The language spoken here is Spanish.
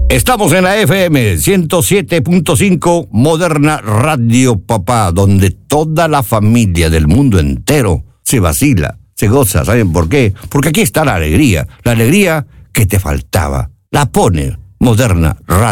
Estamos en la FM 107.5 Moderna Radio Papá, donde toda la familia del mundo entero se vacila, se goza. ¿Saben por qué? Porque aquí está la alegría que te faltaba. La pone Moderna Radio.